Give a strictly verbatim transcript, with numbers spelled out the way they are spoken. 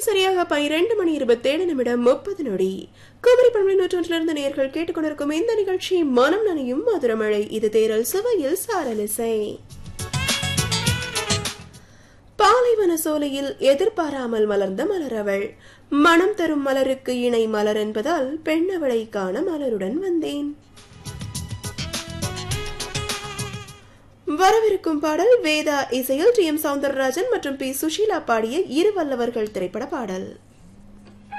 நேரம் சரியாக பன்னிரண்டு மணி இருபத்தேழு நிமிடம் முப்பது நொடி. குமரி பண்பலை நூற்றொன்றிலிருந்து நேயர்கள் கேட்டுக்கொண்டிருக்கும் இந்த நிகழ்ச்சி மனம் நனையும் மதுரமழை. இது தேரல் சுவையில் சாரலிசை. பாலைவன சோலையில் எதிர்பாராமல் மலர்ந்த மலரவள். மனம் தரும் மலருக்கு இணை மலர் என்பதால் பெண்ணவளை காண மலருடன் வந்தேன். வரவிருக்கும் பாடல் வேதா இசையில் டி எம் சௌந்தரராஜன் மற்றும் பி சுஷீலா பாடிய இரு வல்லவர்கள் திரைப்பட பாடல்.